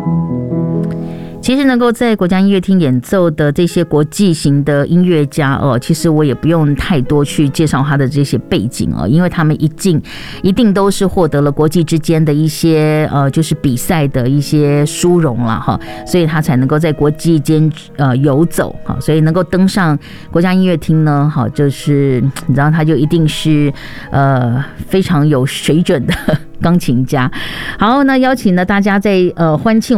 其实能够在国家音乐厅演奏的这些国际型的音乐家其实我也不用太多去介绍他的这些背景因为他们一定都是获得了国际之间的一些就是比赛的一些殊荣了哈，所以他才能够在国际间游走哈，所以能够登上国家音乐厅呢，好，就是你知道他就一定是非常有水准的钢琴家。好，那邀请呢大家在欢庆